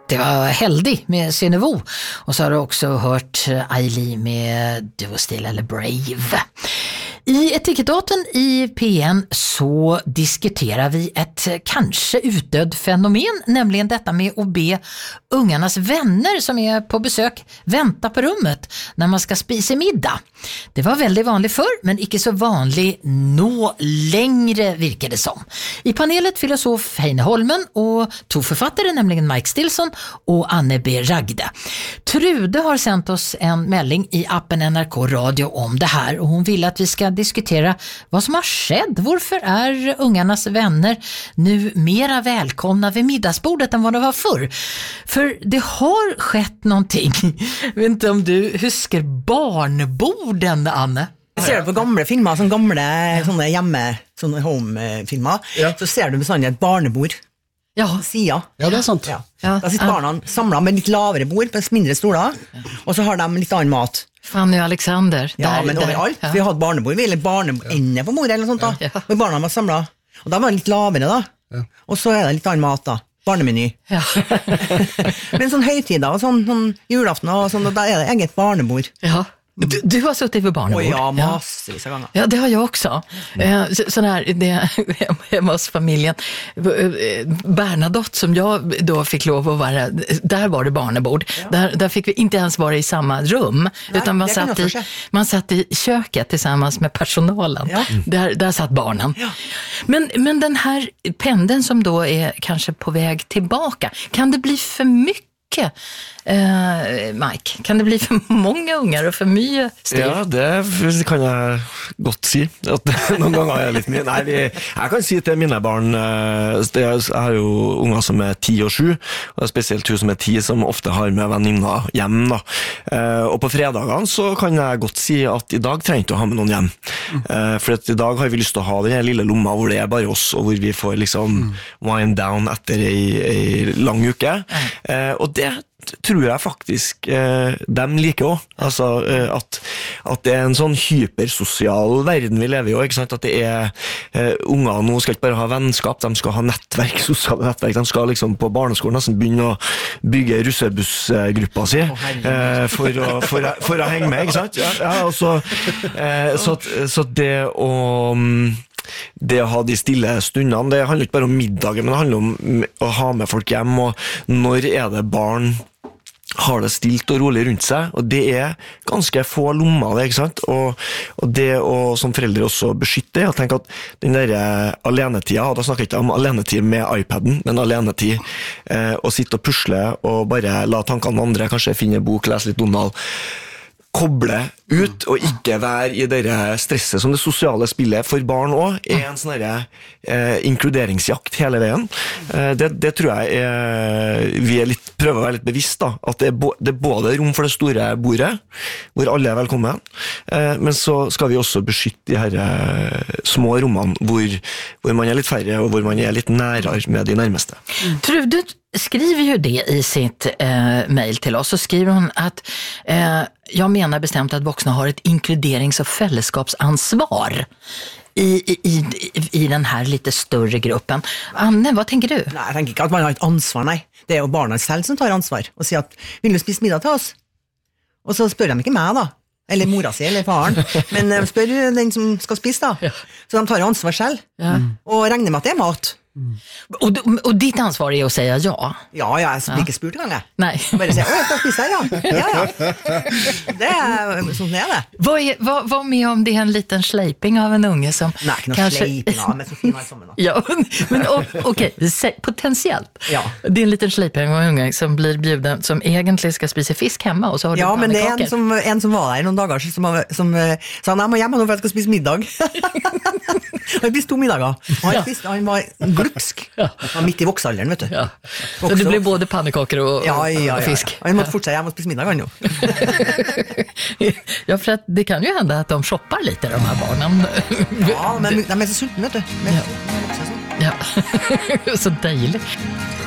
Det var Heldig med Synevo. Och så har du också hört Ailey med Du var still eller Brave. I Etikettaten i PN så diskuterar vi ett kanske utdöd fenomen, nämligen detta med att be ungarnas vänner som är på besök vänta på rummet när man ska spisa middag. Det var väldigt vanligt förr, men icke så vanlig nå längre virkade som. I panelet filosof Heine Holmen och två författare, nämligen Mike Stilson och Anne B. Ragde. Trude har sänt oss en melding i appen NRK Radio om det här och hon vill att vi ska diskutera vad som har skett. Varför är ungarnas vänner nu mera välkomna vid middagsbordet än vad det var förr? För det har skett någonting. Jag vet inte om du husker barnborden, Anne? Ser du på gamle filmer, sånne gamle sånne hjemme, sånne home-filmer, så ser du bestandig et barnebord. Ja. Sida. Ja, det är sant. Ja. Da sitter barna samlet med litt lavere bord, på mindre stoler, og så har de litt annen mat. Fanny och Alexander. Ja, där, men overalt. Ja. Vi hadde barnebord, vi eller barneende på bordet, eller noe sånt da. Ja. Og barna var samlet. Og da var det litt lavere da. Ja. Og så er det litt annen mat da. Barnemeny. Ja. Men sånn høytider og sånn julaften og sånn, og da er det eget barnebord. Ja. Du har suttit vid barnbord. Ja, massvis av gånger. Ja, det har jag också. Sån här, det, hemma hos familjen. Bernadotte som jag då fick lov att vara, där var det barnebord. Där fick vi inte ens vara i samma rum. Nej, utan man satt i köket tillsammans med personalen. Ja. Där satt barnen. Ja. Men den här pendeln som då är kanske på väg tillbaka, kan det bli för mycket? Mike, kan det bli för många ungar och för mycket styr? Ja, det kan jeg godt si. At noen ganger er jeg litt mye. Nei, jeg kan si til mine barn, jeg har jo unger som er 10 og 7, og det er spesielt hun som er 10 som ofte har med venninner hjem. Da. Og på fredagene så kan jeg godt si at i dag trenger jeg ikke å ha med noen hjem. For at i dag har vi lyst til å ha den lille lomma hvor det er bare oss, og hvor vi får liksom wind down etter en lang uke. Og det tror jeg faktisk dem liker også. Altså, at det er en sånn hypersosial verden vi lever i også, ikke sant? At det er unger nå skal ikke bare ha vennskap, de skal ha nettverk, sosiale nettverk, de skal liksom på barneskolen nesten begynne å bygge russebussgruppa si for å henge med, ikke sant? Ja, altså, så det å ha de stille stundene, det handler ikke bare om middagen, men det handler om å ha med folk hjem, og når er det barn har det stilt og rolig rundt seg, og det er ganske få lommer det, ikke sant? Og det å som foreldre også beskytte, jeg tenker at den der alenetida, og da snakker jeg ikke om alenetid med iPaden, men alenetid, å sitte og pusle og bare la tankene vandre, kanskje finne bok, lese litt Donald, koble ut og ikke være i det stresset som det sosiale spillet for barn også er en sånn inkluderingsjakt hele veien. Det tror jeg vi prøver å være litt bevisst da, at det er både rom for det store bordet, hvor alle er velkommen, men så skal vi også beskytte de her små rommene hvor man er litt færre og hvor man er litt nærere med de nærmeste. Trude skriver ju det i sitt mejl till oss, så skriver hon att jag menar bestämt att vuxna har ett inkluderings- och fällskapsansvar i den här lite större gruppen. Anne, vad tänker du? Nei, jeg tenker ikke at man har et ansvar, nei. Det er jo barna selv som tar ansvar og sier at, vil du spise middag til oss? Og så spør de ikke meg da, eller mora si, eller faren, men spør den som skal spise da. Ja. Så de tar ansvar selv, og regner med at det er mat. Och ditt ansvar är att säga ja. Ja, jeg blir ikke spurt engang. Nej. Bare sier, jeg skal spise her, ja. Det er sånn det er det. Vad med om det är en liten släping av en unge som Nei, ikke noe sleiping av, men så fin alt sammen da. Ja, men okej, potentiellt. Ja. Det är en liten släping av en unge som blir bjuden, som egentligen ska spisa fisk hemma, och så har du Ja, men det er pannekakor. en som var der noen dager som sa, nei, jeg må hjem nå for jeg skal spise middag. Han spiste 2 middager. Han var glupsk. Han var midt i voksalderen, vet du. Ja. Så det blir både pannekakor och fisk. Han måtte fortsätta, jag måste spise middag nu. Ja, för att det kan ju hända att de shoppar lite, de här barnen. Ja, men de är så sultna, vet du. Ja. Så dejligt.